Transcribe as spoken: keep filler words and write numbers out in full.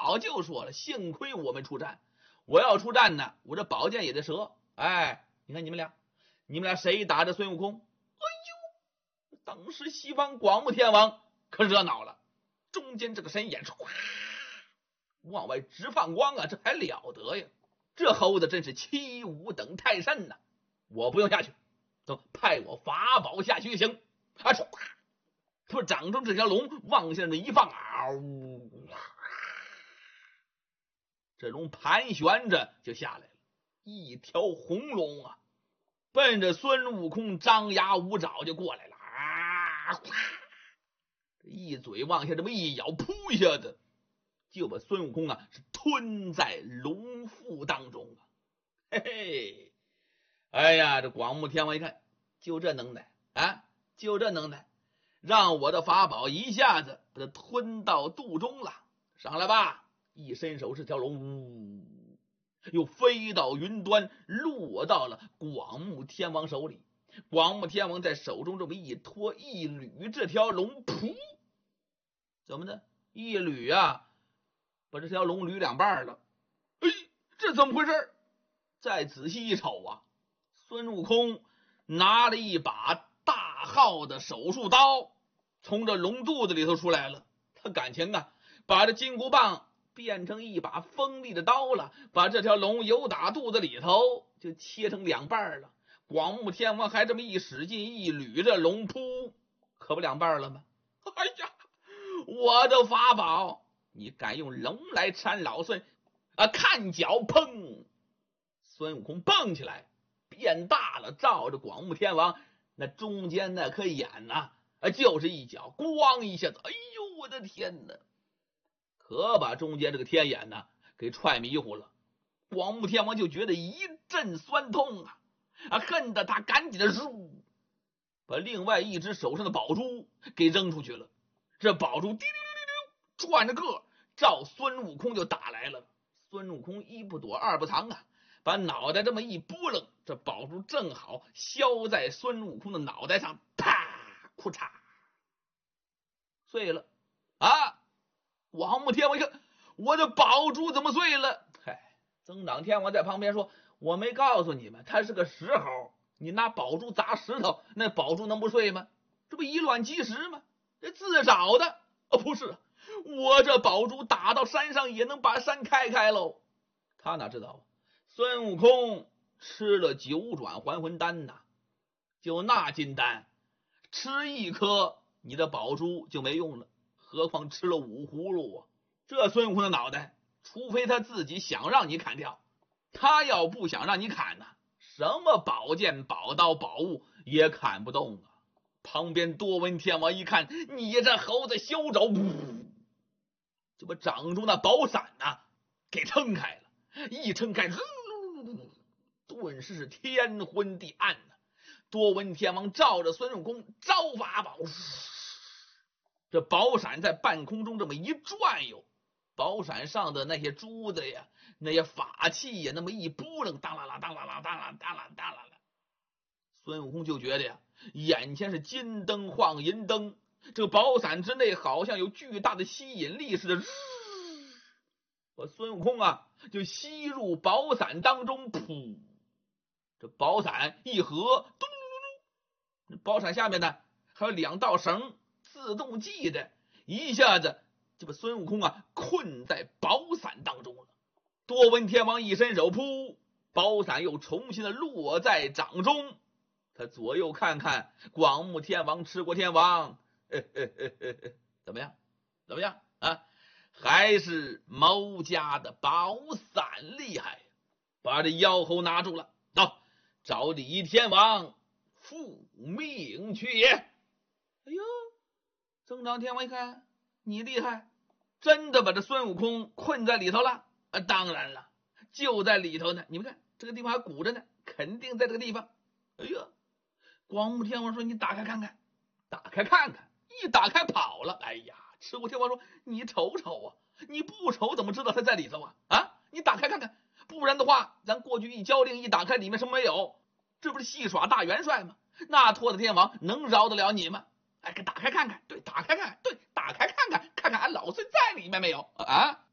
早就说了，幸亏我们出战，我要出战呢，我这宝剑也得折。哎，你看你们俩，你们俩谁打着孙悟空？哎呦，当时西方广目天王可热闹了，中间这个神眼唰往外直放光啊，这还了得呀！这猴子真是七武等太甚呐、啊！我不用下去，都派我法宝下去就行。啊，唰，他掌中这条龙往下面一放，嗷、啊，这龙盘旋着就下来了，一条红龙啊，奔着孙悟空张牙舞爪就过来了啊！一嘴往下这么一咬，扑一下子就把孙悟空啊是吞在龙腹当中啊！嘿嘿，哎呀，这广目天王一看，就这能耐啊，就这能耐，让我的法宝一下子把它吞到肚中了。上来吧！一伸手，这条龙呜，又飞到云端，落到了广目天王手里。广目天王在手中这么一拖一捋，这条龙噗，怎么的？一捋啊，把这条龙捋两半了。哎，这怎么回事？再仔细一瞅啊，孙悟空拿了一把大号的手术刀，从这龙肚子里头出来了。他感情啊，把这金箍棒变成一把锋利的刀了，把这条龙由打肚子里头就切成两半了。广目天王还这么一使劲一捋，这龙扑，可不两半了吗？哎呀，我的法宝，你敢用龙来缠老孙啊！看脚，砰！孙悟空蹦起来，变大了，照着广目天王那中间那颗眼呐、啊，就是一脚，咣一下子，哎呦，我的天哪！可把中间这个天眼呢给踹迷糊了。广目天王就觉得一阵酸痛啊，啊，恨得他赶紧的嗖，把另外一只手上的宝珠给扔出去了。这宝珠滴溜溜溜转着个照孙悟空就打来了。孙悟空一不躲二不藏啊，把脑袋这么一拨楞，这宝珠正好削在孙悟空的脑袋上，啪，库嚓，碎了啊！广目天王一看，我的宝珠怎么碎了？嗨，增长天王在旁边说，我没告诉你们，他是个石猴，你拿宝珠砸石头，那宝珠能不碎吗？这不以卵击石吗？这自找的。哦，不是，我这宝珠打到山上也能把山开开喽。他哪知道啊，孙悟空吃了九转还魂丹呐，就那金丹，吃一颗你的宝珠就没用了，何况吃了五葫芦啊！这孙悟空的脑袋，除非他自己想让你砍掉，他要不想让你砍呢、啊，什么宝剑宝刀宝物也砍不动啊！旁边多闻天王一看，你这猴子休走，就把掌中那宝伞呐、啊、给撑开了，一撑开，顿时是天昏地暗呐、啊。多闻天王照着孙悟空招法宝，这宝伞在半空中这么一转悠，宝伞上的那些珠子呀，那些法器呀，那么一拨楞，当啦啦当啦啦当啦当啦当啦啦，孙悟空就觉得呀，眼前是金灯晃银灯，这个宝伞之内好像有巨大的吸引力似的，把孙悟空啊就吸入宝伞当中，噗，这宝伞一合，嘟嘟嘟嘟，宝伞下面呢还有两道绳自动系着，一下子就把孙悟空啊困在宝伞当中了。多闻天王一伸手，噗，宝伞又重新的落在掌中。他左右看看，广目天王、持国天王，呵呵呵呵，怎么样？怎么样啊？还是某家的宝伞厉害，把这妖猴拿住了。走、哦，找李天王复命去也。哎呦，增长天王一看，你厉害，真的把这孙悟空困在里头了啊！当然了，就在里头呢。你们看这个地方还鼓着呢，肯定在这个地方。哎呀！广目天王说，你打开看看，打开看看，一打开跑了。哎呀，持国天王说，你瞅瞅啊，你不瞅怎么知道他在里头啊？啊，你打开看看，不然的话咱过去一交令一打开，里面什么没有，这不是戏耍大元帅吗？那托的天王能饶得了你吗？哎，打开看看，对，打开看看，对，打开看看，看看俺老孙在里面没有啊？